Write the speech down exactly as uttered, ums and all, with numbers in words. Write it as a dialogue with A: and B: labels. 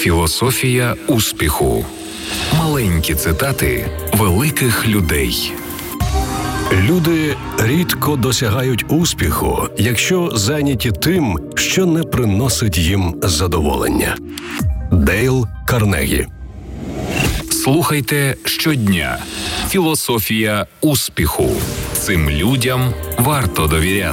A: Філософія успіху. Маленькі цитати великих людей.
B: Люди рідко досягають успіху, якщо зайняті тим, що не приносить їм задоволення. Дейл Карнегі.
A: Слухайте щодня. Філософія успіху. Цим людям варто довіряти.